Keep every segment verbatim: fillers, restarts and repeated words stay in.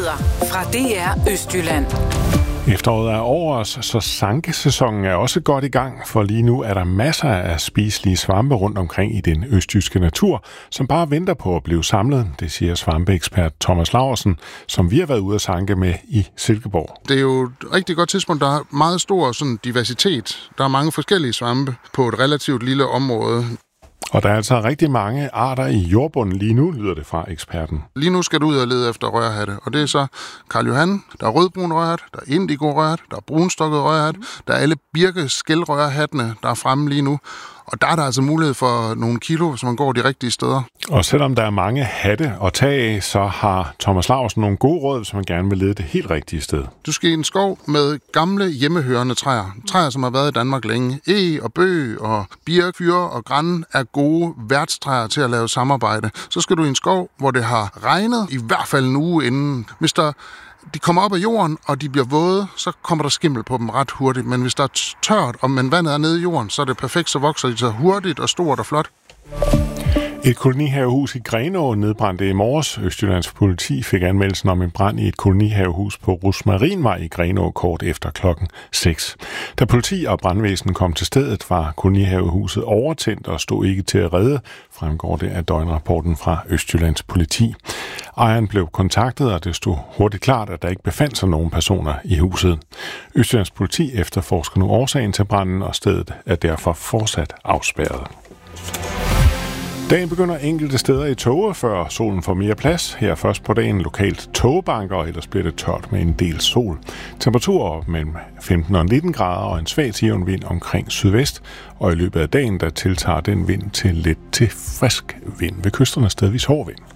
Nyheder fra D R Østjylland. Efteråret er over os, så sankesæsonen er også godt i gang, for lige nu er der masser af spiselige svampe rundt omkring i den østjyske natur, som bare venter på at blive samlet, det siger svampeekspert Thomas Laursen, som vi har været ude at sanke med i Silkeborg. Det er jo et rigtig godt tidspunkt, der er meget stor sådan, diversitet. Der er mange forskellige svampe på et relativt lille område. Og der er altså rigtig mange arter i jordbunden lige nu, lyder det fra eksperten. Lige nu skal du ud og lede efter rørhatte, og det er så Karl Johan, der er rødbrun rørhat, der er indigo rørhat, der er brunstokket rørhat, der er alle birkeskælrørhattene, der er fremme lige nu. Og der er der altså mulighed for nogle kilo, hvis man går de rigtige steder. Og selvom der er mange hatte at tage af, så har Thomas Laursen nogle gode råd, hvis man gerne vil lede det helt rigtige sted. Du skal i en skov med gamle hjemmehørende træer. Træer, som har været i Danmark længe. Eg og bøg og birk, fyr og gran er gode værtstræer til at lave samarbejde. Så skal du i en skov, hvor det har regnet i hvert fald en uge inden. Hvis der de kommer op af jorden, og de bliver våde, så kommer der skimmel på dem ret hurtigt. Men hvis der er tørt, og men vandet er nede i jorden, så er det perfekt, så vokser de så hurtigt og stort og flot. Et kolonihavehus i Grenaa nedbrændte i morges. Østjyllands politi fik anmeldelsen om en brand i et kolonihavehus på Rosmarinvej i Grenaa kort efter klokken seks. Da politi og brandvæsen kom til stedet, var kolonihavehuset overtændt og stod ikke til at redde, fremgår det af døgnrapporten fra Østjyllands politi. Ejeren blev kontaktet, og det stod hurtigt klart, at der ikke befandt sig nogen personer i huset. Østjyllands politi efterforsker nu årsagen til branden, og stedet er derfor fortsat afspærret. Dagen begynder enkelte steder i Tåge, før solen får mere plads. Her først på dagen lokalt tågebanker, og ellers bliver det tørt med en del sol. Temperaturer mellem femten og nitten grader og en svag tionvind omkring sydvest. Og i løbet af dagen, der tiltager den vind til lidt til frisk vind. Ved kysterne stedvis hård vind.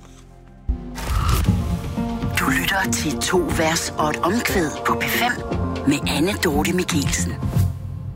Du lytter til to vers og et omkvæd på P fem med Anne Dorte Michelsen.